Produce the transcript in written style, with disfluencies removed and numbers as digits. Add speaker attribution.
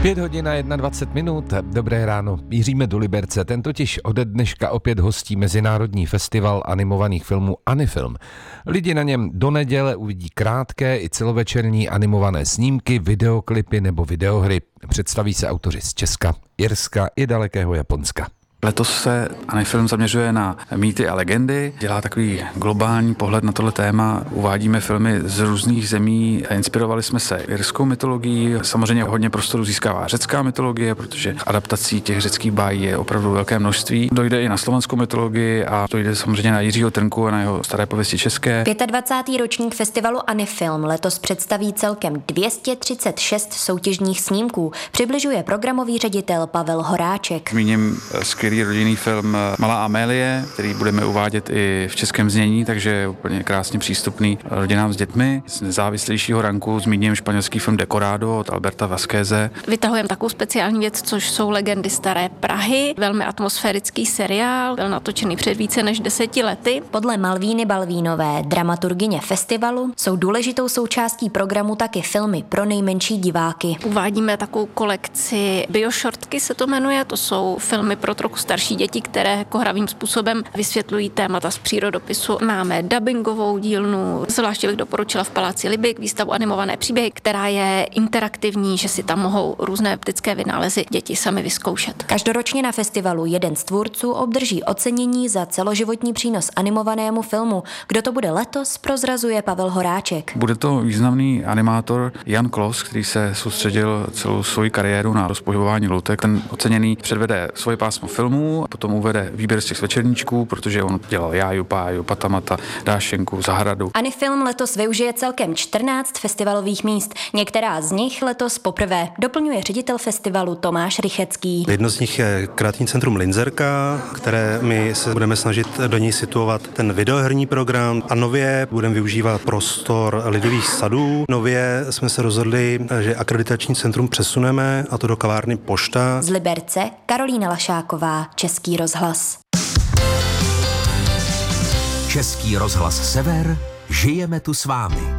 Speaker 1: 5:21. Dobré ráno. Míříme do Liberce. Ten totiž ode dneška opět hostí Mezinárodní festival animovaných filmů Anifilm. Lidi na něm do neděle uvidí krátké i celovečerní animované snímky, videoklipy nebo videohry. Představí se autoři z Česka, Irska i dalekého Japonska.
Speaker 2: Letos se Anifilm zaměřuje na mýty a legendy, dělá takový globální pohled na tohle téma. Uvádíme filmy z různých zemí a inspirovali jsme se irskou mytologií. Samozřejmě hodně prostoru získává řecká mytologie, protože adaptací těch řeckých bájí je opravdu velké množství. Dojde i na slovenskou mytologii a dojde samozřejmě na Jiřího Trnku a na jeho staré pověsti české.
Speaker 3: 25. ročník festivalu Anifilm letos představí celkem 236 soutěžních snímků. Přibližuje programový ředitel Pavel Horáček.
Speaker 2: Zmíním skvělý rodinný film Malá Amélie, který budeme uvádět i v českém znění, takže je úplně krásně přístupný rodinám s dětmi. Z nezávislejšího ranku zmíním španělský film Decorado od Alberta Vazqueze.
Speaker 4: Vytahujeme takovou speciální věc, což jsou Legendy staré Prahy. Velmi atmosférický seriál, byl natočený před více než 10 lety.
Speaker 3: Podle Malvíny Balvínové, dramaturgyně festivalu, jsou důležitou součástí programu taky filmy pro nejmenší diváky.
Speaker 4: Uvádíme takovou kolekci bioshortky, se to jmenuje, to jsou filmy pro trochu starší děti, které jako hravým způsobem vysvětlují témata z přírodopisu. Máme dabingovou dílnu, zvláště bych doporučila v Paláci Libik výstavu Animované příběhy, která je interaktivní, že si tam mohou různé optické vynálezy děti sami vyzkoušet.
Speaker 3: Každoročně na festivalu jeden z tvůrců obdrží ocenění za celoživotní přínos animovanému filmu. Kdo to bude letos, prozrazuje Pavel Horáček.
Speaker 2: Bude to významný animátor Jan Klos, který se soustředil celou svoji kariéru na rozpohybování loutek. Ten oceněný předvede svoje pásmo filmů, a potom uvede výběr z těch večerníčků, protože on dělal Jáju, Páju, Patamata, Dášenku, Zahradu.
Speaker 3: Anifilm letos využije celkem 14 festivalových míst. Některá z nich letos poprvé, doplňuje ředitel festivalu Tomáš Rychecký.
Speaker 5: Jedno z nich je kreativní centrum Linzerka, které my se budeme snažit do něj situovat ten videoherní program a nově budeme využívat prostor Lidových sadů. Nově jsme se rozhodli, že akreditační centrum přesuneme, a to do kavárny Pošta.
Speaker 3: Z Liberce Karolína Lašáková, Český rozhlas.
Speaker 6: Český rozhlas Sever, žijeme tu s vámi.